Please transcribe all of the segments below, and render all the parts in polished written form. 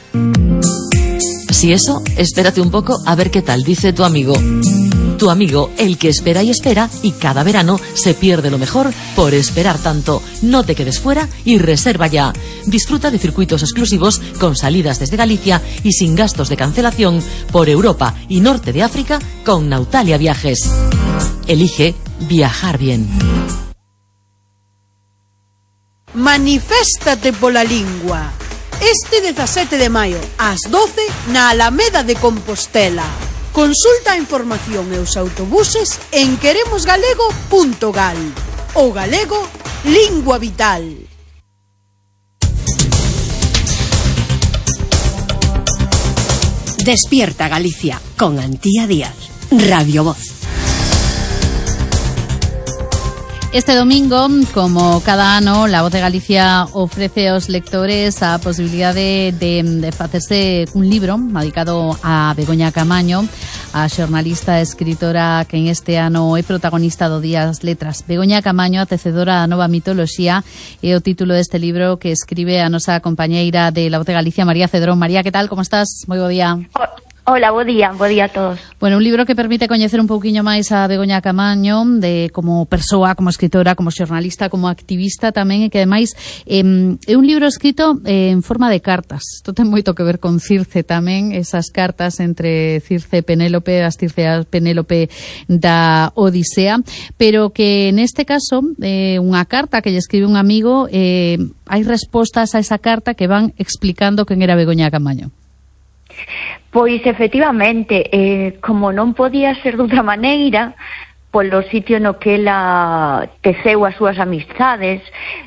Si eso, espérate un poco a ver qué tal dice tu amigo. Tu amigo, el que espera y cada verano se pierde lo mejor por esperar tanto. No te quedes fuera y reserva ya. Disfruta de circuitos exclusivos con salidas desde Galicia y sin gastos de cancelación por Europa y norte de África con Nautalia Viajes. Elige viajar bien. Maniféstate pola lingua. Este 17 de maio, ás 12, na Alameda de Compostela. Consulta a información e os autobuses en queremosgalego.gal. O galego, lingua vital. Despierta Galicia con Antía Díaz, Radio Voz. Este domingo, como cada ano, La Voz de Galicia ofrece aos lectores a posibilidade de facerse un libro dedicado a Begoña Camaño, a xornalista e escritora que en este ano é protagonista do Día das Letras. Begoña Camaño, a tecedora da nova mitoloxía, é o título deste libro que escribe a nosa compañeira de La Voz de Galicia, María Cedrón. María, que tal? Como estás? Moi bo día. Hola, bo día a todos. Bueno, un libro que permite coñecer un pouquiño máis a Begoña Camaño de como persoa, como escritora, como xornalista, como activista tamén, e que ademais é un libro escrito en forma de cartas. Isto ten moito que ver con Circe tamén, esas cartas entre Circe e Penélope, as Circe e Penélope da Odisea, pero que neste caso unha carta que lle escribe un amigo, hai respostas a esa carta que van explicando quen era Begoña Camaño. Pois, efectivamente, como non podía ser de outra maneira, polo sitio no que ela teceu as súas amistades,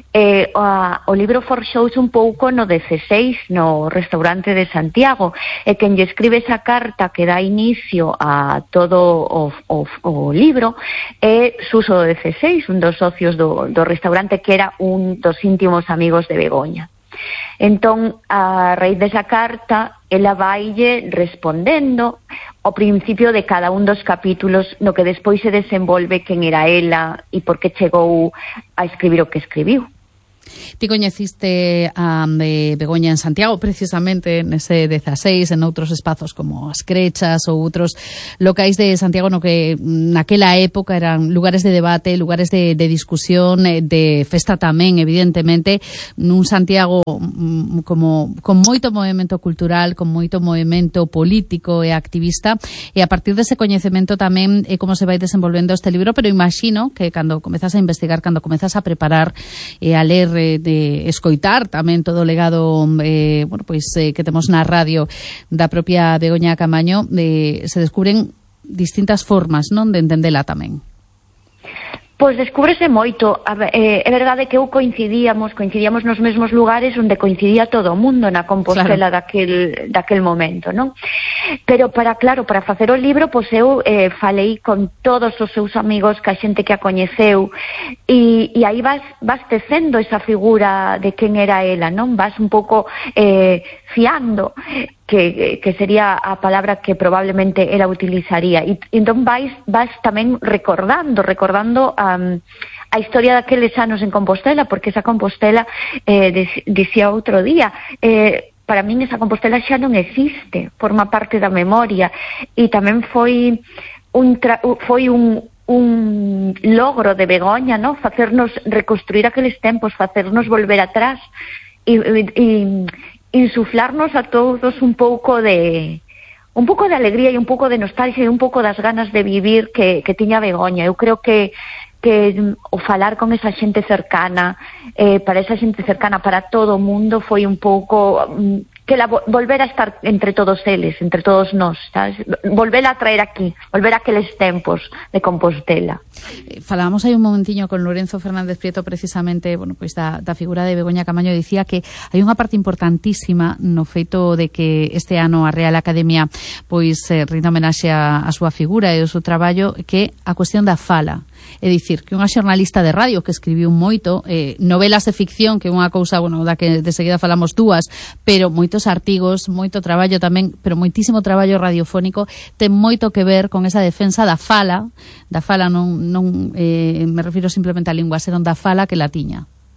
o libro forxouse un pouco no 16, no restaurante de Santiago, e quen lle escribe esa carta que dá inicio a todo o libro é Suso do 16, un dos socios do restaurante, que era un dos íntimos amigos de Begoña. Entón, a raíz desa carta, ela vaille respondendo ao principio de cada un dos capítulos no que despois se desenvolve quen era ela e por que chegou a escribir o que escribiu. Ti coñeciste a Begoña en Santiago, precisamente nese 16, en outros espazos como as Crechas ou outros locais de Santiago, no que naquela época eran lugares de debate, lugares de discusión, de festa tamén, evidentemente, nun Santiago como con moito movimento cultural, con moito movimento político e activista, e a partir dese coñecemento tamén é como se vai desenvolvendo este libro, pero imagino que cando comezas a investigar, cando comezas a preparar e a ler, de escoitar tamén todo o legado que temos na radio da propia Begoña Camaño, se descubren distintas formas, non, de entendela tamén. Pois descúbrese moito. É verdade que coincidíamos nos mesmos lugares onde coincidía todo o mundo na Compostela, claro, daquel momento, non? Pero para facer o libro, pois eu falei con todos os seus amigos, que a xente que a coñeceu, e aí vas tecendo esa figura de quen era ela, non? Vas un pouco fiando, que sería a palabra que probablemente ela utilizaría, e entón vas tamén recordando a historia daqueles anos en Compostela, porque esa Compostela, dicía outro día, para min esa Compostela xa non existe, forma parte da memoria, e tamén foi un logro de Begoña, ¿no? Facernos reconstruir aqueles tempos, facernos volver atrás e insuflarnos a todos un pouco de alegría e un pouco de nostalgia e un pouco das ganas de vivir que tiña Begoña. Eu creo que o falar con esa xente cercana, para esa xente cercana, para todo o mundo, foi un pouco que volver a estar entre todos eles, entre todos nós, sabes? Volver a traer aquí, volver a aqueles tempos de Compostela. Falábamos aí un momentiño con Lorenzo Fernández Prieto, precisamente, da figura de Begoña Camaño. Dicía que hai unha parte importantísima no feito de que este ano a Real Academia rinde homenaxe a súa figura e o seu traballo, que a cuestión da fala. É dicir, que unha xornalista de radio que escribiu moito, novelas de ficción, que é unha cousa, da que de seguida falamos dúas, pero moitos artigos, moito traballo tamén, pero moitísimo traballo radiofónico, ten moito que ver con esa defensa da fala non me refiro simplemente á lingua, senón da fala que la tiña.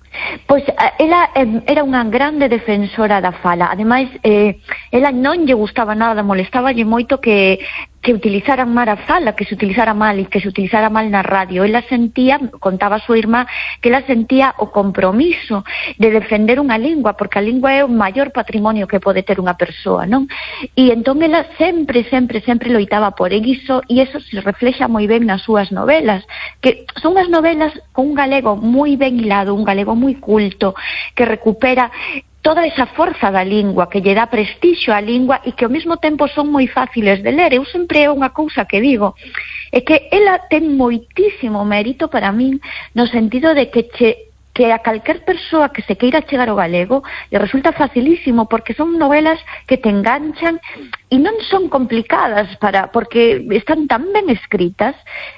Pois ela era unha grande defensora da fala. Ademais, ela non lle gustaba nada, molestáballe moito que utilizaran mal a fala, que se utilizara mal e que se utilizara mal na radio. Ela sentía, contaba a súa irmá, que ela sentía o compromiso de defender unha lingua, porque a lingua é o maior patrimonio que pode ter unha persoa, non? E entón ela sempre loitaba por iso, e iso se reflexa moi ben nas súas novelas, que son as novelas con un galego moi ben hilado, un galego moi culto, que recupera toda esa forza da lingua, que lle dá prestixio á lingua e que ao mesmo tempo son moi fáciles de ler. Eu sempre é unha cousa que digo, é que ela ten moitísimo mérito para min, no sentido de que a calquer persoa que se queira chegar ao galego lle resulta facilísimo, porque son novelas que te enganchan e non son complicadas porque están tan ben escritas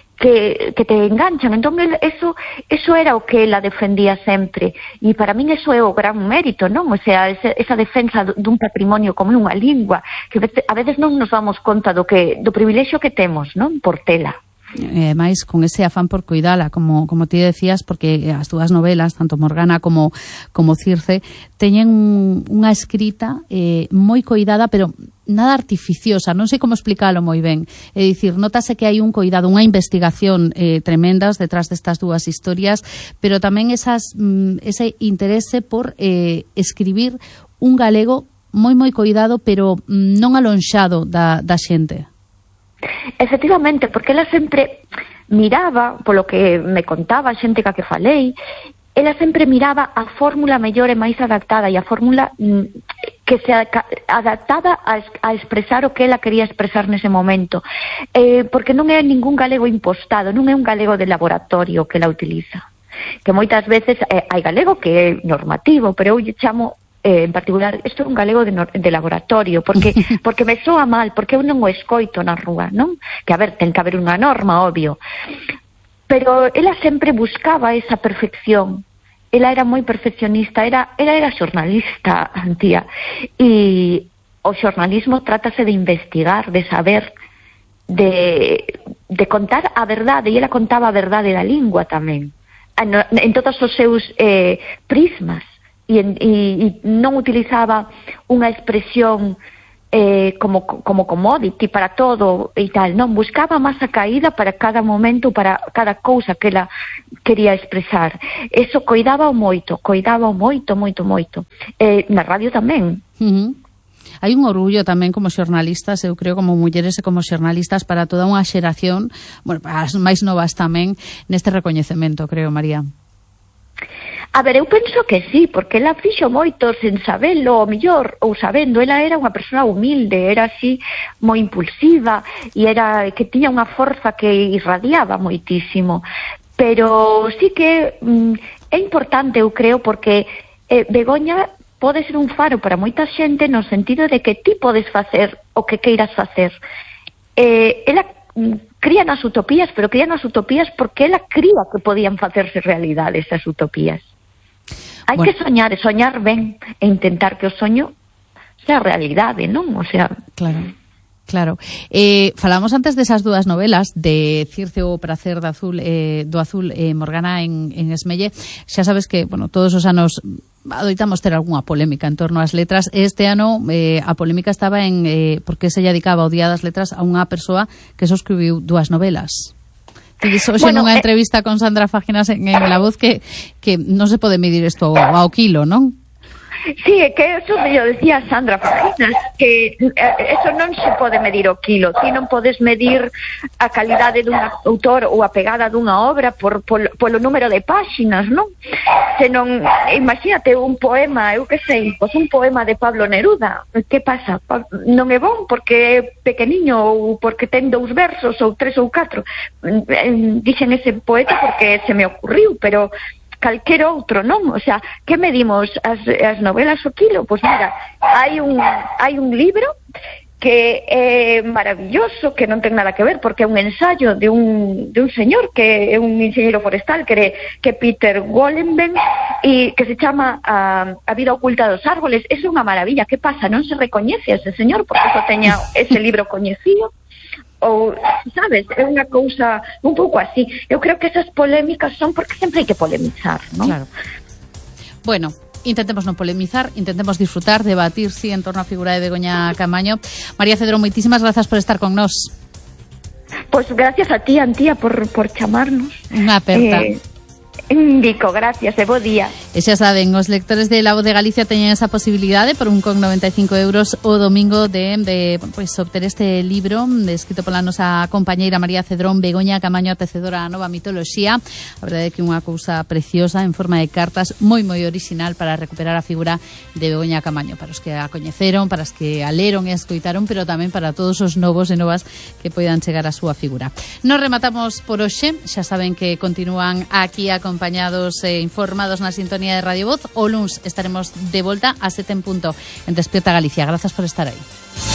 que te enganchan. Entón eso era o que ela defendía sempre, e para min eso é o gran mérito, non? O sea, esa defensa dun patrimonio como unha lingua, que a veces non nos damos conta do privilexio que temos, non? Por tela. Máis con ese afán por cuidala, como ti decías, porque as túas novelas, tanto Morgana como Circe, teñen unha escrita moi coidada, pero nada artificiosa, non sei como explicalo moi ben. É dicir, notase que hai un coidado, unha investigación tremendas detrás destas dúas historias, pero tamén ese interese por escribir un galego moi coidado, pero non alonxado da xente. Efectivamente, porque ela sempre miraba, polo que me contaba a xente ca que falei, ela sempre miraba a fórmula mellor e máis adaptada, e a fórmula que se adaptada a expresar o que ela quería expresar nese momento, porque non é ningún galego impostado, non é un galego de laboratorio que ela utiliza, que moitas veces hai galego que é normativo, pero eu lle chamo en particular, isto é un galego de laboratorio, porque me soa mal, porque eu non o escoito na rúa, non? Que, a ver, ten que haber unha norma, obvio. Pero ela sempre buscaba esa perfección. Ela era moi perfeccionista, ela era xornalista, Antía. E o xornalismo trátase de investigar, de saber, de contar a verdade, e ela contaba a verdade da lingua tamén, en todos os seus prismas. E non utilizaba unha expresión como commodity para todo e tal, non, buscaba máis a caída para cada momento, para cada cousa que ela quería expresar. Eso coidaba moito. Na radio tamén. Hai un orgullo tamén como xornalistas, eu creo, como mulleres e como xornalistas, para toda unha xeración, bueno, para as máis novas tamén, neste recoñecemento, creo, María. A ver, eu penso que sí, porque ela fixo moito sen sabelo, o mellor, ou sabendo. Ela era unha persona humilde, era así moi impulsiva, e era que tiña unha forza que irradiaba moitísimo. Pero sí que é importante, eu creo, porque Begoña pode ser un faro para moita xente, no sentido de que ti podes facer o que queiras facer. Ela cría nas utopías, pero cría nas utopías porque ela cría que podían facerse realidade esas utopías. Hai que soñar, e soñar ben, e intentar que o soño sea realidade, non? O sea... Claro. Falamos antes desas dúas novelas, de Circe o prazer do azul, Morgana en Esmelle. Xa sabes que, bueno, todos os anos adoitamos ter algunha polémica en torno ás letras. Este ano a polémica estaba en porque se lle dedicaba o Día das Letras a unha persoa que só escribiu dúas novelas. Dixo nunha entrevista con Sandra Fáginas en La Voz que non se pode medir isto ao kilo, non? Sí, é que eso me decía Sandra Fáginas, que eso non se pode medir o kilo. Ti non podes medir a calidade dun autor ou a pegada dunha obra polo número de páxinas, non? Senón, imagínate un poema, eu que sei, pois un poema de Pablo Neruda. Que pasa? Non é bon porque é pequeniño ou porque ten 2 versos ou 3 ou 4. Dixen ese poeta porque se me ocurriu, pero calquer outro, non? O sea, que medimos as novelas o kilo? Pois mira, hai un libro que é maravilloso, que non ten nada que ver, porque é un ensayo de un señor que é un enxeñeiro forestal, que é Peter Wollenben, e que se chama A vida oculta dos árboles. É unha maravilla. Que pasa? Non se recoñece a ese señor porque só teña ese libro coñecido? Ou, sabes, é unha cousa un pouco así. Eu creo que esas polémicas son porque sempre hai que polemizar, non? Claro. Bueno, intentemos non polemizar, intentemos disfrutar, debatir, sí, en torno á figura de Begoña Camaño. María Cedrón, moitísimas grazas por estar con nós. Pois gracias a ti, Antía, por chamarnos. Unha aperta. Indico, gracias e bo día. E xa saben, os lectores de La Voz de Galicia teñen esa posibilidade por 1,95 euros o domingo de pues, obter este libro escrito pola nosa compañeira María Cedrón, Begoña Camaño, a tecedora da nova mitoloxía. A verdade é que unha cousa preciosa en forma de cartas, moi orixinal para recuperar a figura de Begoña Camaño, para os que a coñeceron, para os que a leron e a escoitaron, pero tamén para todos os novos e novas que poidan chegar á súa figura. Nos rematamos por hoxe, xa saben que continúan aquí acompañados e informados na sintonía de Radio Voz. O luns estaremos de volta a 7 en punto en Despierta Galicia. Grazas por estar aí.